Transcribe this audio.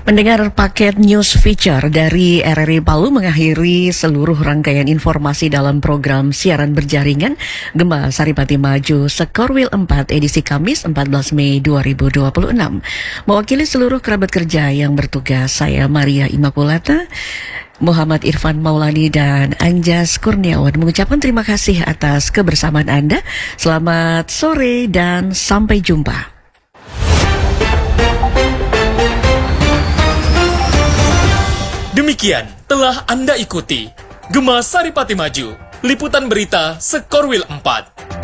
Mendengar paket news feature dari RRI Palu mengakhiri seluruh rangkaian informasi dalam program siaran berjaringan Gema Saripati Maju Sekorwil 4 edisi Kamis 14 Mei 2026. Mewakili seluruh kerabat kerja yang bertugas, saya Maria Immaculata, Muhammad Irfan Maulani dan Anjas Kurniawan mengucapkan terima kasih atas kebersamaan Anda. Selamat sore dan sampai jumpa. Demikian telah Anda ikuti Gema Saripati Maju, liputan berita Sekorwil 4.